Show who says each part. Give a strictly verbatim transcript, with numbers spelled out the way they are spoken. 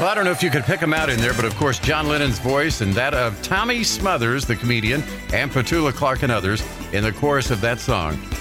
Speaker 1: Well, I don't know if you could pick them out in there, but of course, John Lennon's voice and that of Tommy Smothers, the comedian, and Petula Clark and others in the chorus of that song.